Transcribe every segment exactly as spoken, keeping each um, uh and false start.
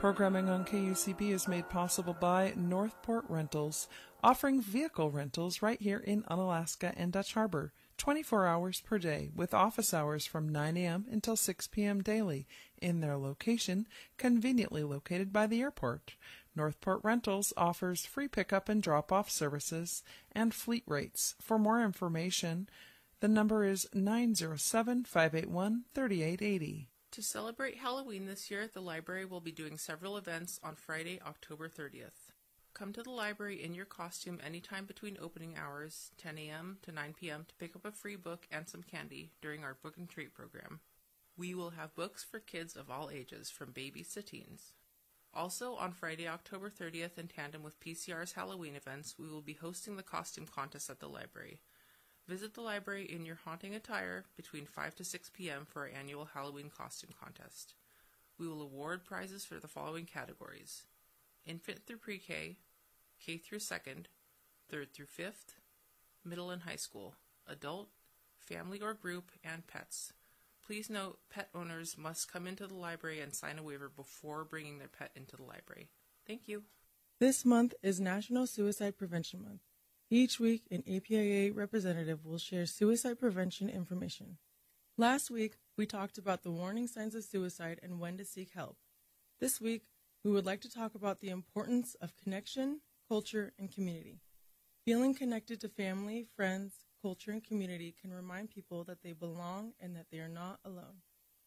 Programming on K U C B is made possible by Northport Rentals, offering vehicle rentals right here in Unalaska and Dutch Harbor, twenty-four hours per day, with office hours from nine a.m. until six p.m. daily, in their location, conveniently located by the airport. Northport Rentals offers free pickup and drop-off services and fleet rates. For more information, the number is nine zero seven, five eight one, three eight eight zero. To celebrate Halloween this year, the library will be doing several events on Friday, October thirtieth. Come to the library in your costume anytime between opening hours, ten a.m. to nine p.m. to pick up a free book and some candy during our book and treat program. We will have books for kids of all ages, from babies to teens. Also, on Friday, October thirtieth, in tandem with P C R's Halloween events, we will be hosting the costume contest at the library. Visit the library in your haunting attire between five to six p.m. for our annual Halloween costume contest. We will award prizes for the following categories: infant through pre-K, K through second, third through fifth, middle and high school, adult, family or group, and pets. Please note, pet owners must come into the library and sign a waiver before bringing their pet into the library. Thank you. This month is National Suicide Prevention Month. Each week, an A P I A representative will share suicide prevention information. Last week, we talked about the warning signs of suicide and when to seek help. This week, we would like to talk about the importance of connection, culture, and community. Feeling connected to family, friends, culture, and community can remind people that they belong and that they are not alone.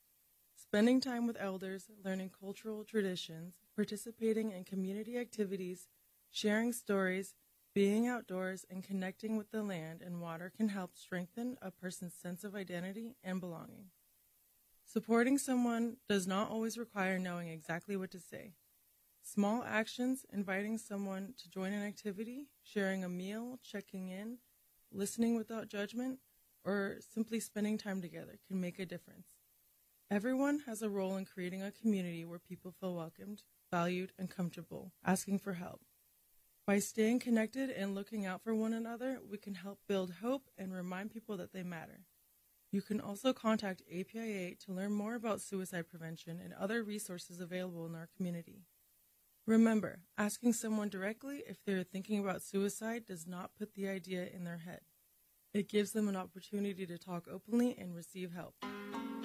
Spending time with elders, learning cultural traditions, participating in community activities, sharing stories, being outdoors, and connecting with the land and water can help strengthen a person's sense of identity and belonging. Supporting someone does not always require knowing exactly what to say. Small actions, inviting someone to join an activity, sharing a meal, checking in, listening without judgment, or simply spending time together can make a difference. Everyone has a role in creating a community where people feel welcomed, valued, and comfortable, asking for help. By staying connected and looking out for one another, we can help build hope and remind people that they matter. You can also contact A P I A to learn more about suicide prevention and other resources available in our community. Remember, asking someone directly if they are thinking about suicide does not put the idea in their head. It gives them an opportunity to talk openly and receive help.